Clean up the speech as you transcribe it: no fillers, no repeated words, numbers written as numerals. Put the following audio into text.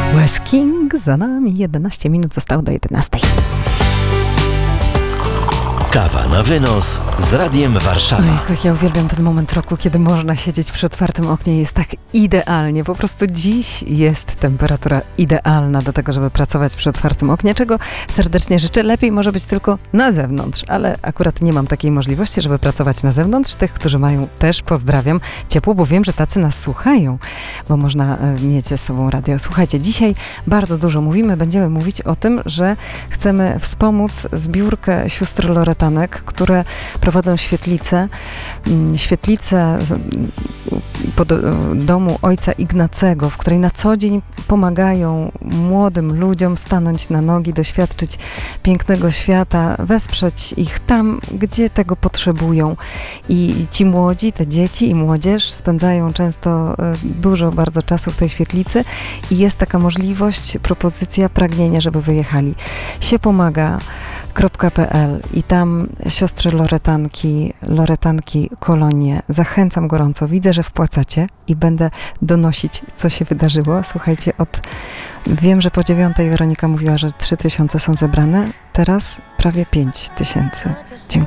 West King za nami, 11 minut zostało do 11. Kawa na wynos z Radiem Warszawa. Ojej, ja uwielbiam ten moment roku, kiedy można siedzieć przy otwartym oknie. Jest tak idealnie. Po prostu dziś jest temperatura idealna do tego, żeby pracować przy otwartym oknie, czego serdecznie życzę. Lepiej może być tylko na zewnątrz, ale akurat nie mam takiej możliwości, żeby pracować na zewnątrz. Tych, którzy mają, też pozdrawiam ciepło, bo wiem, że tacy nas słuchają, bo można mieć ze sobą radio. Słuchajcie, dzisiaj bardzo dużo mówimy. Będziemy mówić o tym, że chcemy wspomóc zbiórkę sióstr Loretanek, które prowadzą świetlicę pod domu ojca Ignacego, w której na co dzień pomagają młodym ludziom stanąć na nogi, doświadczyć pięknego świata, wesprzeć ich tam, gdzie tego potrzebują. I ci młodzi, te dzieci i młodzież spędzają często dużo bardzo czasu w tej świetlicy i jest taka możliwość, propozycja, pragnienie, żeby wyjechali. Siepomaga.pl i tam siostry Loretanki Kolonie. Zachęcam gorąco. Widzę, że wpłacacie i będę donosić, co się wydarzyło. Słuchajcie, wiem, że po 9 Weronika mówiła, że 3000 są zebrane. Teraz prawie 5000. Dziękuję.